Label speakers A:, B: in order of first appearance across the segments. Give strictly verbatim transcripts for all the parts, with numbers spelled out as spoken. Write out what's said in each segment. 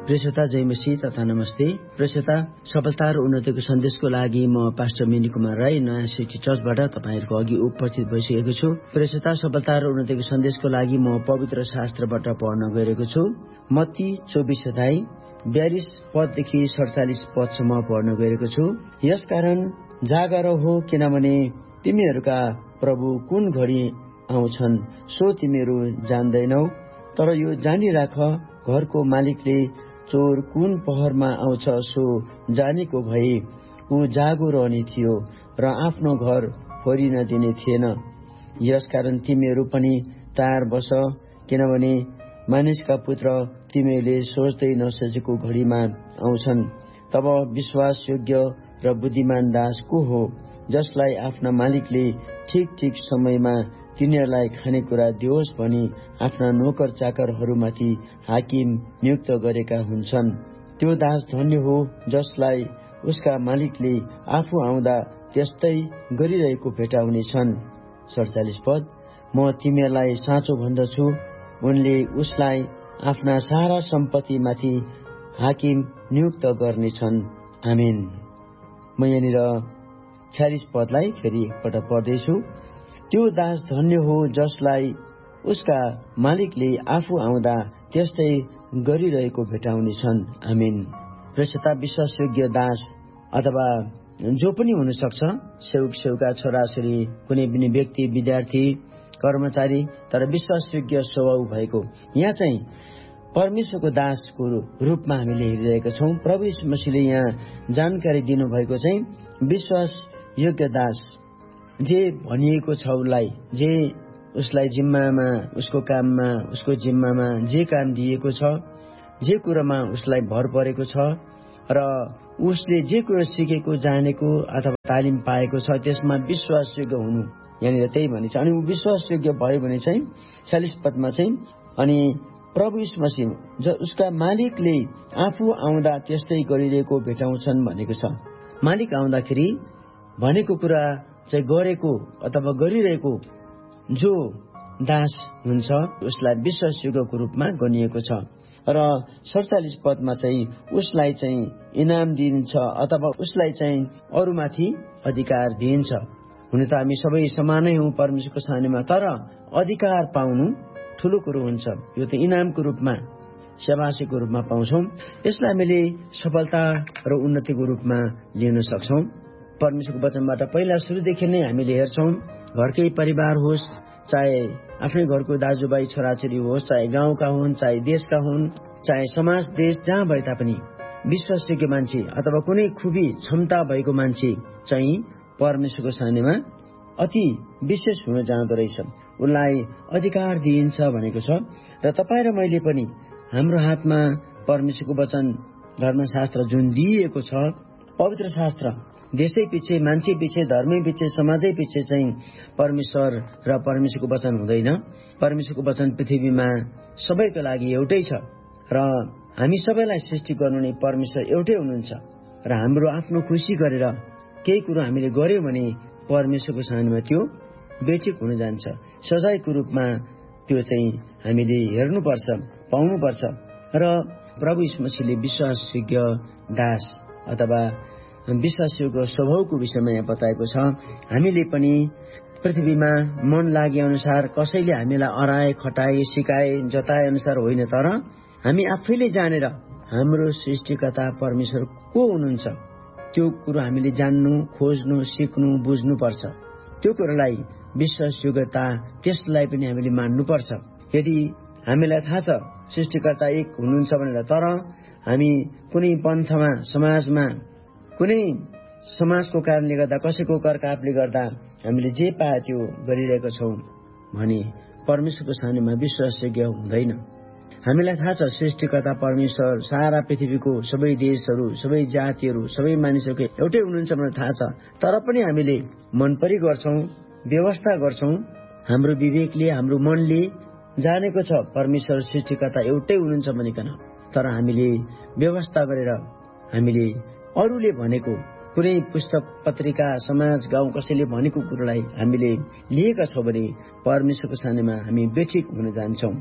A: प्रेसता जय मसीह तथा नमस्ते। प्रेसता सफलता र उन्नतिको सन्देशको लागि म पास्टर मिनी कुमार राई नयाँ सिटी चर्चबाट तपाईहरुको अघि उपस्थित भइसकेको छु। प्रेसता सफलता र उन्नतिको सन्देशको लागि म पवित्र शास्त्रबाट पढ्न गइरहेको छु। मत्ती चौबिस अध्याय बयालीस पददेखि सडचालीस पदसम्म पढ्न गइरहेको छु। यसकारण जागर हो, किनभने तिमीहरूका प्रभु कुन घडी आउँछन् सो तिमीहरू जान्दैनौ। तर यो जानिराख, घरको मालिकले चोर कुन पहरमा आउँछ सो जानेको भए ऊ जागो रहने थियो र आफ्नो घर फोरिन दिने थिएन। यसकारण तिमीहरू पनि तयार बस, किनभने मानिसका पुत्र तिमीहरूले सोच्दै नसोचेको घडीमा आउँछन्। तब विश्वास योग्य र बुद्धिमान दास को हो, जसलाई आफ्ना मालिकले ठिक ठिक समयमा तिनीहरूलाई खानेकुरा दियोस् भनी आफ्ना नोकर चाकरहरूमाथि हाकिम नियुक्त गरेका हुन्छन्। त्यो दास धन्य हो जसलाई उसका मालिकले आफू आउँदा त्यस्तै गरिरहेको भेटाउनेछन्। सडचालीस पद, म तिमीहरूलाई साँचो भन्दछु, उनले उसलाई आफ्ना सारा सम्पत्तिमाथि हाकिम नियुक्त गर्नेछन्। आमेन। म यहाँनिर छयालिस पदलाई फेरि एकपल्ट पढ्दैछु। त्यो दास धन्य हो जसलाई उसका मालिकले आफू आउँदा त्यस्तै गरिरहेको भेटाउनेछन्। आमेन। प्रेसता विश्वासयोग्य दास अथवा जो पनि हुन सक्छ, सेवक सेवका छोराछोरी, कुनै पनि व्यक्ति, विद्यार्थी, कर्मचारी, तर विश्वासयोग्य स्वभाव भएको। यहाँ चाहिँ परमेश्वरको दासको रूपमा हामीले हेरिरहेका छौँ। प्रभु यीशु मसीहले यहाँ जानकारी दिनुभएको चाहिँ विश्वासयोग्य दास, जे भनिएको छ उसलाई, जे उसलाई जिम्मामा, उसको काममा, उसको जिम्मामा जे काम दिएको छ, जे कुरामा उसलाई भर परेको छ र उसले जे कुरो सिकेको, जानेको अथवा तालिम पाएको छ त्यसमा विश्वासयोग्य हुनु, यहाँनिर त्यही भनिन्छ। अनि ऊ विश्वासयोग्य भयो भने चाहिँ चालीस पदमा चाहिँ अनि प्रभु यीशु मसीह ज उसका मालिकले आफू आउँदा त्यस्तै गरिरहेको भेटाउँछन् भनेको छ। मालिक आउँदाखेरि भनेको कुरा चाहिँ गरेको अथवा गरिरहेको जो दास हुन्छ उसलाई विश्वासयोग्यको रूपमा गनिएको छ। र सडचालीस पदमा चाहिँ उसलाई चाहिँ इनाम दिइन्छ अथवा उसलाई चाहिँ अरूमाथि अधिकार दिइन्छ। हुन त हामी सबै समानै हौँ परमेश्वरको सामनेमा, तर अधिकार पाउनु ठुलो कुरो हुन्छ। यो त इनामको रूपमा, सेवासीको रूपमा पाउँछौँ। यसलाई हामीले सफलता र उन्नतिको रूपमा लिन सक्छौँ। परमेश्वरको वचनबाट पहिला सुरुदेखि नै हामीले हेर्छौँ, घरकै परिवार होस्, चाहे आफ्नै घरको दाजुभाइ छोराछोरी होस्, चाहे गाउँका हुन्, चाहे देशका हुन्, चाहे समाज देश जहाँ भए तापनि विश्वासयोग्य मान्छे अथवा कुनै खुबी क्षमता भएको मान्छे चाहिँ परमेश्वरको सामनेमा अति विशेष हुन जाँदो रहेछ। उसलाई अधिकार दिइन्छ भनेको छ। र तपाईँ र मैले पनि हाम्रो हातमा परमेश्वरको वचन, धर्मशास्त्र जुन दिइएको छ, पवित्र शास्त्र, देशै पछि, मान्छे पछि, धर्मै पछि, समाजै पछि चाहिँ परमेश्वर र परमेश्वरको वचन हुँदैन। परमेश्वरको वचन पृथ्वीमा सबैको लागि एउटै छ र हामी सबैलाई सृष्टि गर्नु नै परमेश्वर एउटै हुनुहुन्छ। र हाम्रो आफ्नो खुसी गरेर केही कुरो हामीले गर्यौँ भने परमेश्वरको सामनेमा त्यो बेठिक हुन जान्छ। सजायको रूपमा त्यो चाहिँ हामीले हेर्नुपर्छ, पाउनुपर्छ। र प्रभु यीशु मसीहले विश्वासयोग्य दास अथवा विश्वासयोग्य स्वभावको विषयमा यहाँ बताएको छ। हामीले पनि पृथ्वीमा मन लागे अनुसार कसैले हामीलाई अराए, खटाए, सिकाए, जताए अनुसार होइन, तर हामी आफैले जानेर हाम्रो सृष्टिकर्ता परमेश्वर को हुनुहुन्छ त्यो कुरो हामीले जान्नु, खोज्नु, सिक्नु, बुझ्नुपर्छ। त्यो कुरोलाई विश्वासयोग्यता, त्यसलाई पनि हामीले मान्नुपर्छ। यदि हामीलाई थाहा छ सृष्टिकर्ता एक हुनुहुन्छ भनेर, तर हामी कुनै पन्थमा, समाजमा, कुनै समाजको कारणले गर्दा, कसैको करकापले गर्दा हामीले जे पाए त्यो गरिरहेका छौँ भने परमेश्वरको सामनेमा विश्वासयोग्य हुँदैन। हामीलाई थाहा छ सृष्टिकर्ता परमेश्वर सारा पृथ्वीको सबै देशहरू, सबै जातिहरू, सबै मानिसहरूको एउटै हुनुहुन्छ भनेर थाहा छ, तर पनि हामीले मनपरी गर्छौँ, व्यवस्था गर्छौँ। हाम्रो विवेकले, हाम्रो मनले जानेको छ परमेश्वर सृष्टिकर्ता एउटै हुनुहुन्छ भनिकन, तर हामीले व्यवस्था गरेर हामीले अरूले भनेको कुनै पुस्तक, पत्रिका, समाज, गाउँ कसैले भनेको कुरोलाई हामीले लिएका छौँ भने परमेश्वरको सामनेमा हामी बेठिक हुन जान्छौँ।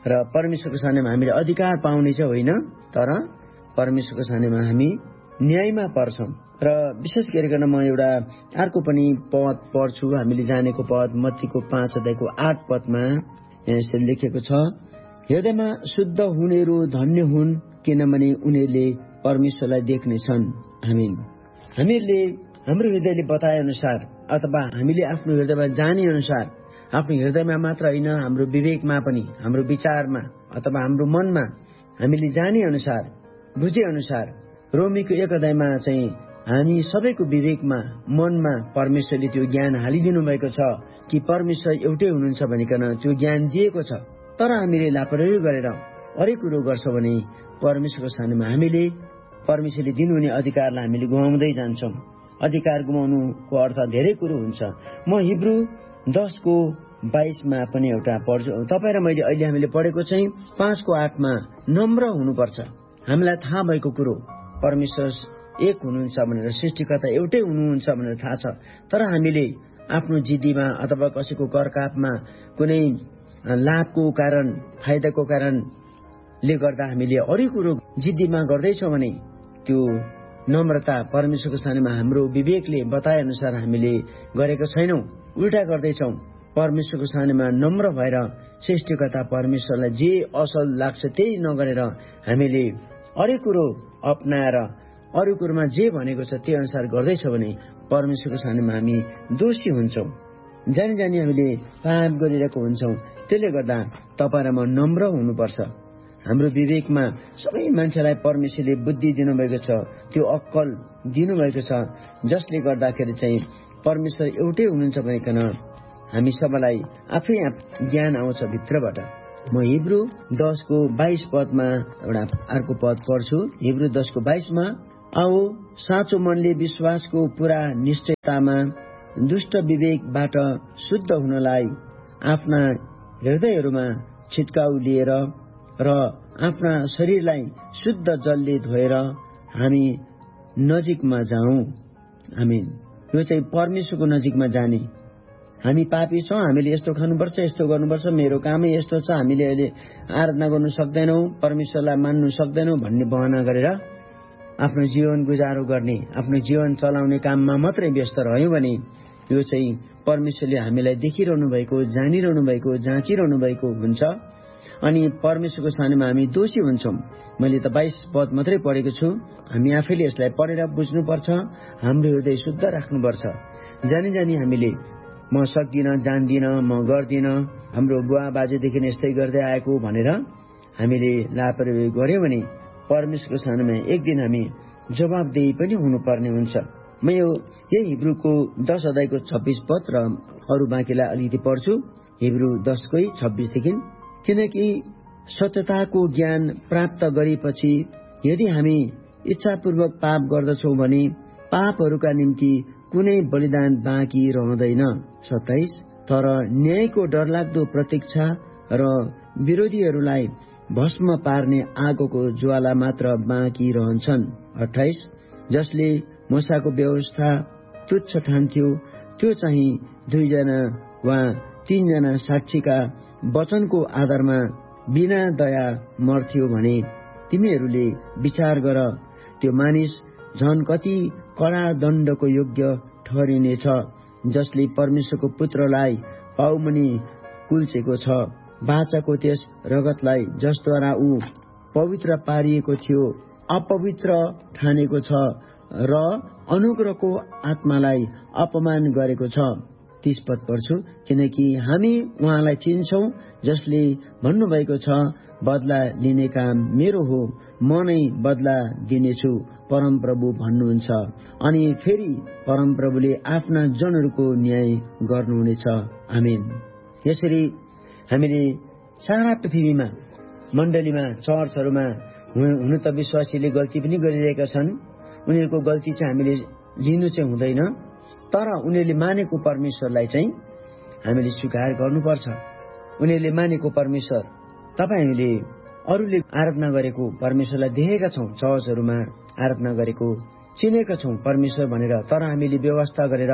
A: र परमेश्वरको सामूमा हामीले अधिकार पाउने चाहिँ होइन, तर परमेश्वरको सामूमा हामी न्यायमा पर्छौँ। र विशेष गरिकन म एउटा अर्को पनि पद पढ्छु, हामीले जानेको पद मत्तीको पाँच अध्यायको आठ पदमा यहाँ यसरी लेखेको छ, हृदयमा शुद्ध हुनेहरू धन्य हुन्, किनभने उनीहरूले परमेश्वरलाई देख्नेछन्। आमीन। हामीले हाम्रो हृदयले बताए अनुसार अथवा हामीले आफ्नो हृदयमा जाने अनुसार, आफ्नो हृदयमा मात्र होइन, हाम्रो विवेकमा पनि, हाम्रो विचारमा अथवा हाम्रो मनमा हामीले जाने अनुसार, बुझे अनुसार रोमीको एक अध्यायमा चाहिँ हामी सबैको विवेकमा, मनमा परमेश्वरले त्यो ज्ञान हालिदिनु भएको छ कि परमेश्वर एउटै हुनुहुन्छ भनिकन त्यो ज्ञान दिएको छ। तर हामीले लापरवाही गरेर अरू कुरो गर्छौँ भने परमेश्वरको सामूमा हामीले परमेश्वरले दिनुहुने अधिकारलाई हामीले गुमाउँदै जान्छौँ। अधिकार गुमाउनुको अर्थ धेरै कुरो हुन्छ। म हिब्रू दसको बाइसमा पनि एउटा पढ्छु। तपाईँ र मैले अहिले हामीले पढेको चाहिँ पाँचको आठमा नम्र हुनुपर्छ। हामीलाई थाहा भएको कुरो परमेश्वर एक हुनुहुन्छ भनेर, सृष्टिकर्ता एउटै हुनुहुन्छ भनेर थाहा छ। तर हामीले आफ्नो जिद्दीमा अथवा कसैको करकापमा कुनै लाभको कारण, फाइदाको कारणले गर्दा हामीले अरू कुरो जिद्दीमा गर्दैछौँ भने त्यो नम्रता परमेश्वरको सामूमा हाम्रो विवेकले बताए अनुसार हामीले गरेको छैनौँ, उल्टा गर्दैछौँ। परमेश्वरको सामूमा नम्र भएर सृष्टिकर्ता परमेश्वरलाई जे असल लाग्छ त्यही नगरेर हामीले अरू कुरो अपनाएर अरू कुरोमा जे भनेको छ त्यही अनुसार गर्दैछौँ भने परमेश्वरको सामूमा हामी दोषी हुन्छौँ। जानी जानी हामीले पाप गरिरहेको हुन्छौँ। त्यसले गर्दा तपाईँ र म नम्र हुनुपर्छ। हाम्रो विवेकमा सबै मान्छेलाई परमेश्वरले बुद्धि दिनुभएको छ, त्यो अक्कल दिनुभएको छ, जसले गर्दाखेरि चाहिँ परमेश्वर एउटै हुनुहुन्छ भनिकन हामी सबैलाई आफै ज्ञान आउँछ भित्रबाट। म हिब्रू दसको बाइस पदमा एउटा अर्को पद पढ्छु। हिब्रू दसको बाइसमा, आओ साँचो मनले विश्वासको पुरा निश्चयतामा दुष्ट विवेकबाट शुद्ध हुनलाई आफ्ना हृदयहरूमा छिटकाउ लिएर र आफ्ना शरीरलाई शुद्ध जलले धोएर हामी नजिकमा जाउँ। आमीन। यो चाहिँ परमेश्वरको नजिकमा जाने। हामी पापी छौँ, हामीले यस्तो खानुपर्छ, यस्तो गर्नुपर्छ, मेरो कामै यस्तो छ, हामीले अहिले आराधना गर्नु सक्दैनौँ, परमेश्वरलाई मान्नु सक्दैनौँ भन्ने बहाना गरेर आफ्नो जीवन गुजारो गर्ने, आफ्नो जीवन चलाउने काममा मात्रै व्यस्त रह्यौँ भने यो चाहिँ परमेश्वरले हामीलाई देखिरहनु भएको, जानिरहनु भएको, जाँचिरहनु भएको हुन्छ अनि परमेश्वरको सामूमा हामी दोषी हुन्छौँ। मैले त बाइस पद मात्रै पढेको छु। हामी आफैले यसलाई पढेर बुझ्नुपर्छ, हाम्रो हृदय शुद्ध राख्नुपर्छ। जानी जानी हामीले म सक्दिनँ, जान्दिनँ, म गर्दिनँ, हाम्रो बुवा बाजेदेखि यस्तै गर्दै आएको भनेर हामीले लापरवाही गऱ्यौँ भने परमेश्वरको सामूमा एक दिन हामी जवाबदेही पनि हुनुपर्ने हुन्छ। म यो यही हिब्रूको दस अध्यायको छब्बिस पद र अरू बाँकीलाई अलिकति पढ्छु। हिब्रू दसकै छब्बिसदेखि, किनकि सत्यताको ज्ञान प्राप्त गरेपछि यदि हामी इच्छापूर्वक पाप गर्दछौँ भने पापहरूका निम्ति कुनै बलिदान बाँकी रहँदैन। सत्ताइस, तर न्यायको डरलाग्दो प्रतीक्षा र विरोधीहरूलाई भस्म पार्ने आगोको ज्वाला मात्र बाँकी रहन्छन्। अट्ठाइस, जसले मूसाको व्यवस्था तुच्छ ठान्थ्यो त्यो चाहिँ दुईजना वा तीनजना साक्षीका वचनको आधारमा बिना दया मर्थ्यो भने तिमीहरूले विचार गर, त्यो मानिस झन कति कडा दण्डको योग्य ठहरिनेछ, जसले परमेश्वरको पुत्रलाई पाउमुनि कुल्चेको छ, बाचाको त्यस रगतलाई जसद्वारा ऊ पवित्र पारिएको थियो अपवित्र ठानेको छ र अनुग्रहको आत्मालाई अपमान गरेको छ। तीस पद पढ्छु, किनकि हामी उहाँलाई चिन्छौँ जसले भन्नुभएको छ, बदला लिने काम मेरो हो, म नै बदला दिनेछु, परमप्रभु भन्नुहुन्छ। अनि फेरि परमप्रभुले आफ्ना जनहरूको न्याय गर्नुहुनेछ। आमीन। यसरी हामीले सारा पृथ्वीमा, मण्डलीमा, चर्चहरूमा हुनु त विश्वासीले गल्ती पनि गरिरहेका छन्। उनीहरूको गल्ती चाहिँ हामीले लिनु चाहिँ हुँदैन, तर उनीहरूले मानेको परमेश्वरलाई चाहिँ हामीले स्वीकार गर्नुपर्छ। उनीहरूले मानेको परमेश्वर, तपाईँ हामीले अरूले आराधना गरेको परमेश्वरलाई देखेका छौँ, चर्चहरूमा आराधना गरेको चिनेका छौँ परमेश्वर भनेर, तर हामीले व्यवस्था गरेर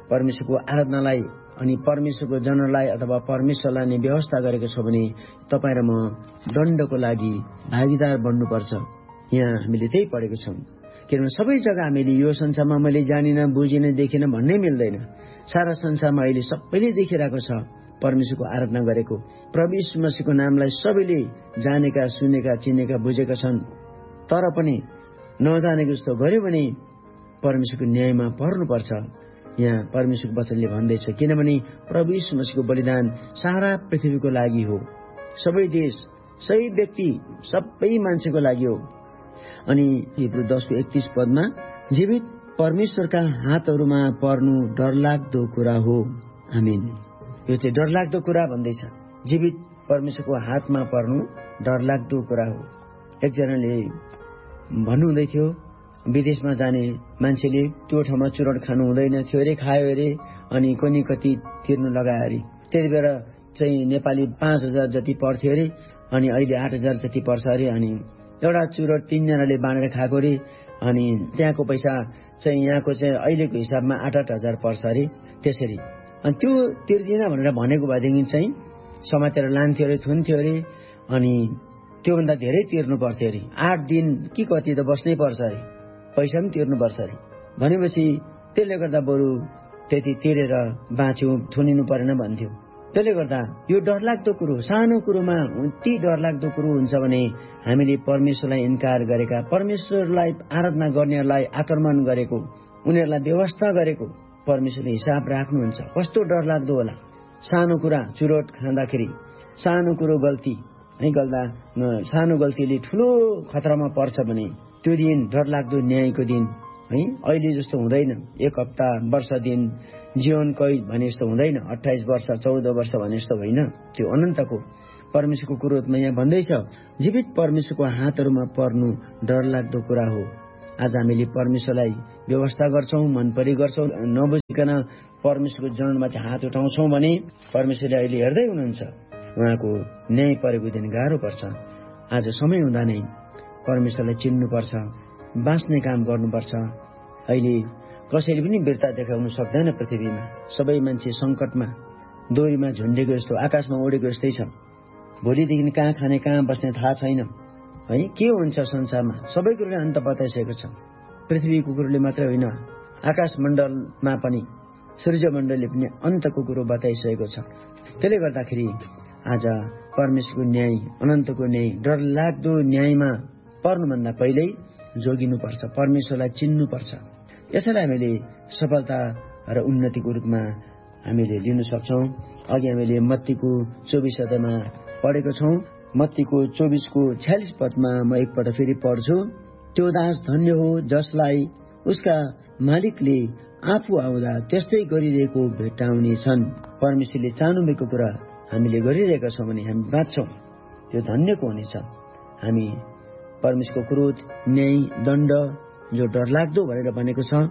A: परमेश्वरको आराधनालाई अनि परमेश्वरको जनलाई अथवा परमेश्वरलाई नै व्यवस्था गरेको छ भने तपाईँ र म दण्डको लागि भागीदार बन्नुपर्छ। यहाँ हामीले त्यही पढेको छौँ। किनभने सबै जग्गा हामीले यो संसारमा मैले जानिनँ बुझिनँ देखिनँ भन्नै मिल्दैन। सारा संसारमा अहिले सबैले देखिरहेको छ परमेश्वरको आराधना गरेको। प्रभु यीशु मसीहको नामलाई सबैले जानेका सुनेका चिनेका बुझेका छन्। तर पनि नजानेको जस्तो गर्यो भने परमेश्वरको न्यायमा पर्नुपर्छ। यहाँ परमेश्वरको वचनले भन्दैछ किनभने प्रभु यीशु मसीहको बलिदान सारा पृथ्वीको लागि हो, सबै देश सबै व्यक्ति सबै मान्छेको लागि हो। अनि हिब्रू दसको एकतीस पदमा जीवित परमेश्वरका हातहरूमा पर्नु डरलाग्दो कुरा हो। आमीन। यो चाहिँ डरलाग्दो कुरा भन्दैछ। जीवित परमेश्वरको हातमा पर्नु डरलाग्दो कुरा हो। एकजनाले भन्नुहुँदै थियो विदेशमा जाने मान्छेले त्यो ठाउँमा चुरोट खानु हुँदैन थियो अरे, खायो अरे, अनि कनि कति तिर्नु लगायो अरे। त्यति बेला चाहिँ नेपाली पाँच हजार जति पर्थ्यो अरे, अनि अहिले आठ हजार जति पर्छ अरे। अनि एउटा चुरोट तिनजनाले बाँडेर खाएको अरे, अनि त्यहाँको पैसा चाहिँ यहाँको चाहिँ अहिलेको हिसाबमा आठ आठ हजार पर्छ अरे। त्यसरी अनि त्यो तिर्दिन भनेर भनेको भएदेखि चाहिँ समातेर लान्थ्यो अरे, थुन्थ्यो अरे, अनि त्योभन्दा धेरै तिर्नु पर्थ्यो अरे। आठ दिन कि कति त बस्नै पर्छ अरे, पैसा पनि तिर्नुपर्छ अरे। भनेपछि त्यसले गर्दा बरु त्यति तिरेर बाँच्यौँ, थुनिनु परेन भन्थ्यो। त्यसले गर्दा यो डरलाग्दो कुरो, सानो कुरोमा यति डरलाग्दो कुरो हुन्छ भने हामीले परमेश्वरलाई इन्कार गरेका, परमेश्वरलाई आराधना गर्नेहरूलाई आक्रमण गरेको, उनीहरूलाई व्यवस्था गरेको परमेश्वरले हिसाब राख्नुहुन्छ। कस्तो डरलाग्दो होला। सानो कुरा चुरोट खाँदाखेरि, सानो कुरो गल्ती है गर्दा सानो गल्तीले ठुलो खतरामा पर्छ भने त्यो दिन डरलाग्दो न्यायको दिन है। अहिले जस्तो हुँदैन, एक हप्ता वर्ष दिन जीवन कैद भने जस्तो हुँदैन, अट्ठाइस वर्ष चौध वर्ष भने जस्तो होइन। त्यो अनन्तको परमेश्वरको कुरोमा यहाँ भन्दैछ जीवित परमेश्वरको हातहरूमा पर्नु डरलाग्दो कुरा हो। आज हामीले परमेश्वरलाई व्यवस्था गर्छौँ, मन परी गर्छौँ, नबुझिकन परमेश्वरको जनमाथि हात उठाउँछौँ भने परमेश्वरले अहिले हेर्दै हुनुहुन्छ। उहाँको न्याय परेको दिन गाह्रो पर्छ। आज समय हुँदा नै परमेश्वरलाई चिन्नुपर्छ, बाँच्ने काम गर्नुपर्छ। अहिले कसैले पनि वीरता देखाउन सक्दैन पृथ्वीमा। सबै मान्छे सङ्कटमा, दोरीमा झुन्डेको जस्तो, आकाशमा उडेको जस्तै छ। भोलिदेखि कहाँ खाने कहाँ बस्ने थाहा छैन है। के हुन्छ संसारमा सबै कुरोले अन्त बताइसकेको छ। पृथ्वीको कुरोले मात्रै होइन, आकाश मण्डलमा पनि, सूर्य मण्डलले पनि अन्तको कुरो बताइसकेको छ। त्यसले गर्दाखेरि आज परमेश्वरको न्याय, अनन्तको न्याय, डरलाग्दो न्यायमा पर्नुभन्दा पहिल्यै जोगिनुपर्छ, परमेश्वरलाई चिन्नुपर्छ। यसैलाई हामीले सफलता र उन्नतिको रूपमा हामीले लिन सक्छौँ। अघि हामीले मत्तीको चौबिस अध्यायमा पढेको छौँ। मत्तीको चौबिसको छ्यालिस पदमा म एकपल्ट फेरि पढ्छु। त्यो दास धन्य हो जसलाई उसका मालिकले आफू आउँदा त्यस्तै गरिरहेको भेट्टाउने छन्। परमेश्वरले चाहनुभएको कुरा हामीले गरिरहेका छौँ भने हामी बाँच्छौँ, त्यो धन्यको हुनेछ। हामी परमेश्वरको क्रोध, न्याय, दण्ड जो डरलाग्दो भनेर भनेको छ,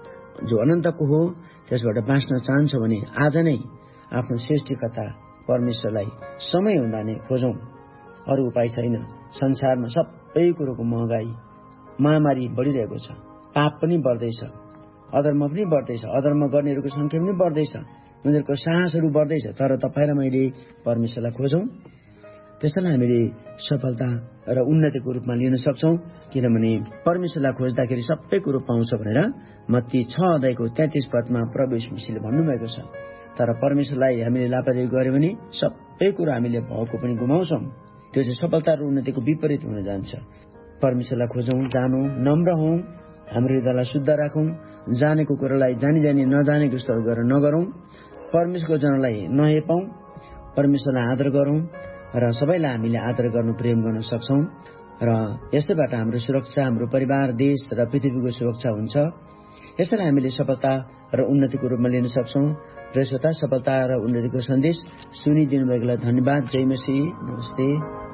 A: जो अनन्तको हो, त्यसबाट बाँच्न चाहन्छ भने आज नै आफ्नो सृष्टिकर्ता परमेश्वरलाई समय हुँदा नै खोजौँ। अरू उपाय छैन। संसारमा सबै कुरोको महँगाई, महामारी बढिरहेको छ, पाप पनि बढ्दैछ, अधर्म पनि बढ्दैछ, अधर्म गर्नेहरूको सङ्ख्या पनि बढ्दैछ, उनीहरूको साहसहरू बढ्दैछ। तर तपाईँ र मैले परमेश्वरलाई खोजौँ, त्यसैलाई हामीले सफलता र उन्नतिको रूपमा लिन सक्छौँ। किनभने परमेश्वरलाई खोज्दाखेरि सबै कुरो पाउँछ भनेर मत्ती छ अध्यायको तैँतिस पदमा प्रभु यीशु मसीहले भन्नुभएको छ। तर परमेश्वरलाई हामीले लापरवाही गर्यो भने सबै कुरो हामीले भएको पनि गुमाउँछौँ। त्यो चाहिँ सफलता र उन्नतिको विपरीत हुन जान्छ। परमेश्वरलाई खोजौँ, जानौँ, नम्र हौँ, हाम्रो हृदयलाई शुद्ध राखौँ, जानेको कुरालाई जानी जानी नजानेको जस्तो गरेर नगरौँ, परमेश्वरको जनलाई नहेपौँ, परमेश्वरलाई आदर गरौँ र सबैलाई हामीले आदर गर्नु, प्रेम गर्न सक्छौँ। र यसैबाट हाम्रो सुरक्षा, हाम्रो परिवार, देश र पृथ्वीको सुरक्षा हुन्छ। यसैलाई हामीले सफलता र उन्नतिको रूपमा लिन सक्छौँ। र श्रोता, सफलता र उन्नतिको सन्देश सुनिदिनु भएकोलाई धन्यवाद। जय मसीह। नमस्ते।